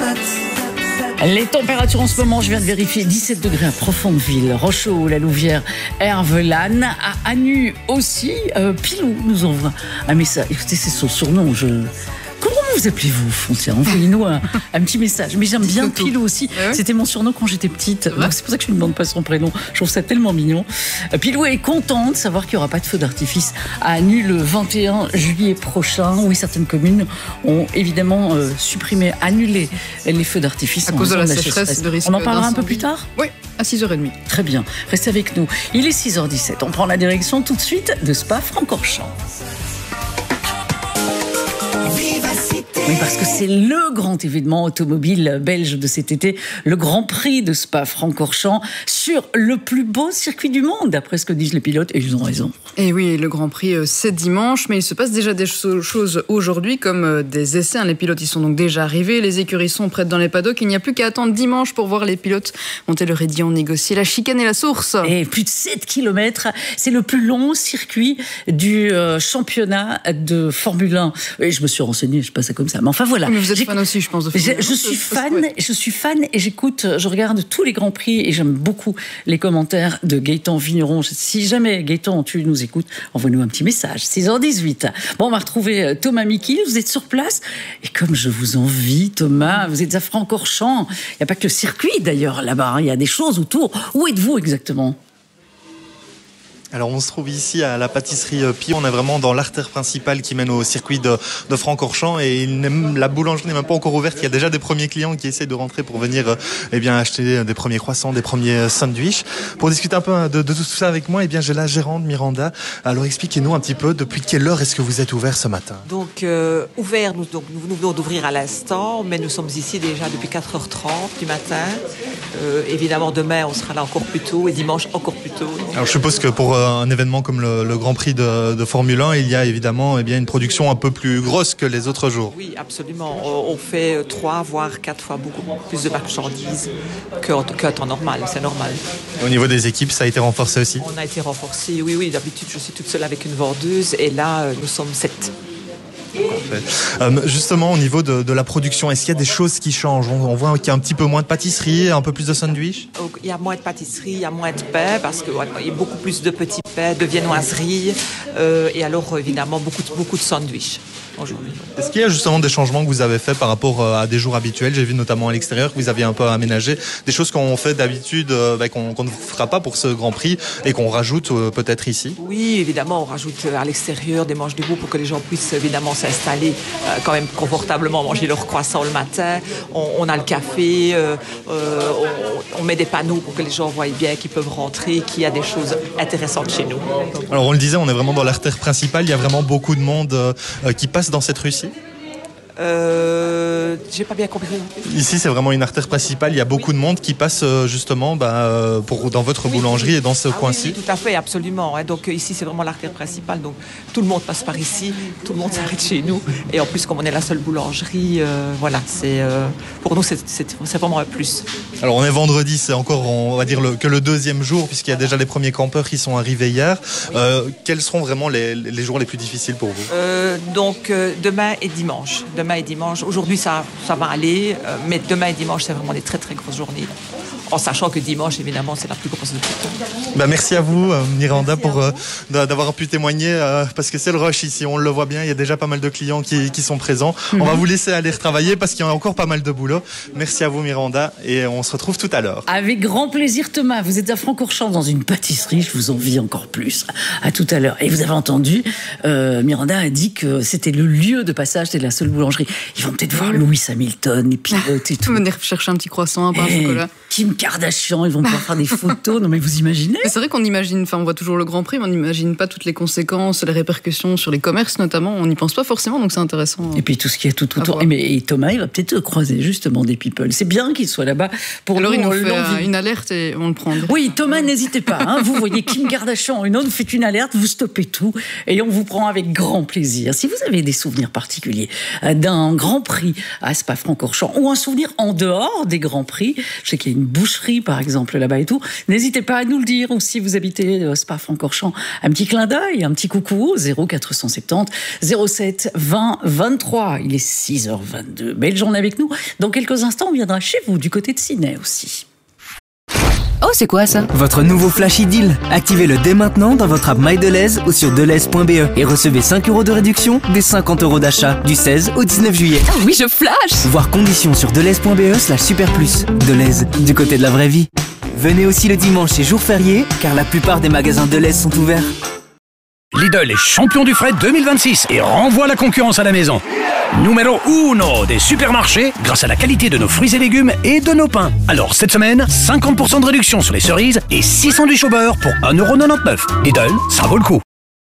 Les températures en ce moment, je viens de vérifier, 17 degrés à Profondeville, Rocheau, La Louvière, Hervelanne, à Anu aussi. Pilou nous envoie un message. Écoutez, c'est son surnom. Comment vous appelez-vous, Foncia? Envoyez-nous un petit message. Mais j'aime bien Pilou aussi. Ah ouais, c'était mon surnom quand j'étais petite. Donc c'est pour ça que je ne demande pas son prénom. Je trouve ça tellement mignon. Pilou est content de savoir qu'il n'y aura pas de feu d'artifice à Anu le 21 juillet prochain. Oui, certaines communes ont évidemment supprimé, annulé les feux d'artifice. À cause de la sécheresse. On en parlera un peu plus tard? Oui, à 6h30. Très bien. Restez avec nous. Il est 6h17. On prend la direction tout de suite de Spa-Francorchamps. Oui, parce que c'est le grand événement automobile belge de cet été, le Grand Prix de Spa-Francorchamps, sur le plus beau circuit du monde, d'après ce que disent les pilotes, et ils ont raison. Et oui, le Grand Prix, c'est dimanche, mais il se passe déjà des choses aujourd'hui, comme des essais. Les pilotes, ils sont donc déjà arrivés, les écuries sont prêtes dans les paddocks, il n'y a plus qu'à attendre dimanche pour voir les pilotes monter le raidillon, négocier la chicane et la source. Et plus de 7 km, c'est le plus long circuit du championnat de Formule 1. Et je me suis renseignée, je passe ça comme ça. Mais enfin voilà. Mais vous êtes fan aussi, je pense, de Formule 1. Je suis fan et j'écoute, je regarde tous les Grands Prix et j'aime beaucoup les commentaires de Gaëtan Vigneron. Si jamais Gaëtan, tu nous écoutes, envoie-nous un petit message. 6h18. Bon, on va retrouver Thomas Mikil. Vous êtes sur place et comme je vous envie, Thomas, vous êtes à Francorchamps. Il n'y a pas que le circuit d'ailleurs là-bas. Il y a des choses autour. Où êtes-vous exactement ? Alors on se trouve ici à la pâtisserie Pi, on est vraiment dans l'artère principale qui mène au circuit de Francorchamps et la boulangerie n'est même pas encore ouverte, il y a déjà des premiers clients qui essaient de rentrer pour venir acheter des premiers croissants, des premiers sandwichs. Pour discuter un peu de tout ça avec moi, j'ai la gérante Miranda. Alors expliquez-nous un petit peu, depuis quelle heure est-ce que vous êtes ouvert ce matin ? Donc ouvert, nous venons d'ouvrir à l'instant, mais nous sommes ici déjà depuis 4h30 du matin. Évidemment demain on sera là encore plus tôt et dimanche encore plus tôt. Alors je suppose que pour un événement comme le Grand Prix de Formule 1, il y a évidemment une production un peu plus grosse que les autres jours. Oui, absolument. On fait 3 voire 4 fois beaucoup plus de marchandises qu'à temps normal, c'est normal. Et au niveau des équipes, ça a été renforcé aussi ? On a été renforcé, oui. D'habitude, je suis toute seule avec une vendeuse et là, nous sommes 7. Justement, au niveau de la production, est-ce qu'il y a des choses qui changent ? On voit qu'il y a un petit peu moins de pâtisserie, un peu plus de sandwich. Il y a moins de pâtisserie, il y a moins de pain, parce qu'il y a beaucoup plus de petits pains, de viennoiseries, et alors évidemment beaucoup de sandwichs aujourd'hui. Est-ce qu'il y a justement des changements que vous avez fait par rapport à des jours habituels ? J'ai vu notamment à l'extérieur que vous aviez un peu aménagé, des choses qu'on fait d'habitude, qu'on ne fera pas pour ce Grand Prix et qu'on rajoute peut-être ici. Oui, évidemment, on rajoute à l'extérieur des manches debout pour que les gens puissent évidemment s'installer quand même confortablement, manger leur croissant le matin. On a le café, on met des panneaux pour que les gens voient bien qu'ils peuvent rentrer, qu'il y a des choses intéressantes chez nous. Alors on le disait, on est vraiment dans l'artère principale, il y a vraiment beaucoup de monde qui passe dans cette rue-ci. J'ai pas bien compris. Ici, c'est vraiment une artère principale. Il y a beaucoup de monde qui passe justement dans votre boulangerie et dans ce coin-ci. Oui, tout à fait, absolument. Donc ici, c'est vraiment l'artère principale. Donc tout le monde passe par ici, tout le monde s'arrête chez nous. Et en plus, comme on est la seule boulangerie, pour nous, c'est vraiment un plus. Alors on est vendredi, c'est encore, on va dire, que le deuxième jour, puisqu'il y a déjà les premiers campeurs qui sont arrivés hier. Oui. Quels seront vraiment les jours les plus difficiles pour vous ? Donc demain et dimanche. Aujourd'hui, ça va aller, mais demain et dimanche, c'est vraiment des très, très grosses journées. En sachant que dimanche, évidemment, c'est la plus grosse de toutes. Merci à vous, Miranda, d'avoir pu témoigner, parce que c'est le rush ici, on le voit bien, il y a déjà pas mal de clients qui sont présents. On va vous laisser aller retravailler parce qu'il y a encore pas mal de boulot. Merci à vous, Miranda, et on se retrouve tout à l'heure. Avec grand plaisir, Thomas. Vous êtes à Francorchamps dans une pâtisserie, je vous envie encore plus. À tout à l'heure. Et vous avez entendu, Miranda a dit que c'était le lieu de passage, c'était la seule boulangerie. Ils vont peut-être voir Lewis Hamilton, les pilotes et tout. Venir chercher un petit croissant, un pain au chocolat. Kim Kardashian, ils vont pouvoir faire des photos. Non mais vous imaginez ? Mais c'est vrai qu'on imagine, on voit toujours le Grand Prix, mais on n'imagine pas toutes les conséquences, les répercussions sur les commerces notamment. On n'y pense pas forcément, donc c'est intéressant. Et puis tout ce qui est tout autour. Et Thomas, il va peut-être croiser justement des people. C'est bien qu'il soit là-bas pour alors, il nous fait une alerte et on le prend. Oui, Thomas, n'hésitez pas. Vous voyez Kim Kardashian, une autre fait une alerte, vous stoppez tout et on vous prend avec grand plaisir. Si vous avez des souvenirs particuliers d'un Grand Prix à Spa-Francorchamps ou un souvenir en dehors des Grands Prix, je sais qu'il y a une boutique boucherie, par exemple, là-bas et tout. N'hésitez pas à nous le dire, ou si vous habitez Spa-Francorchamps, un petit clin d'œil, un petit coucou, 0470 07 20 23. Il est 6h22. Belle journée avec nous. Dans quelques instants, on viendra chez vous, du côté de Ciney aussi. Oh, c'est quoi ça? Votre nouveau Flash Deal. Activez-le dès maintenant dans votre app MyDeleuze ou sur deleuze.be et recevez 5 € de réduction des 50 € d'achat du 16 au 19 juillet. Ah oui, je flash! Voir conditions sur deleuze.be/superplus. Deleuze, du côté de la vraie vie. Venez aussi le dimanche et jour férié, car la plupart des magasins Deleuze sont ouverts. Lidl est champion du fret 2026 et renvoie la concurrence à la maison. Numéro 1 des supermarchés grâce à la qualité de nos fruits et légumes et de nos pains. Alors cette semaine, 50% de réduction sur les cerises et 6 sandwichs au beurre pour 1,99 €. Lidl, ça vaut le coup.